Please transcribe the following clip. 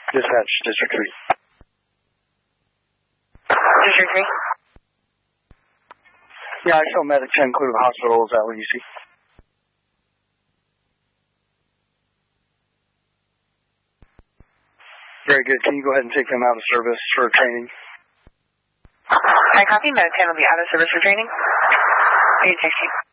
Dispatch, District 3. District 3? Yeah, I show medics include hospitals. Is that what you see? Very good. Can you go ahead and take them out of service for training? I copy. Medics will be out of service for training. 860.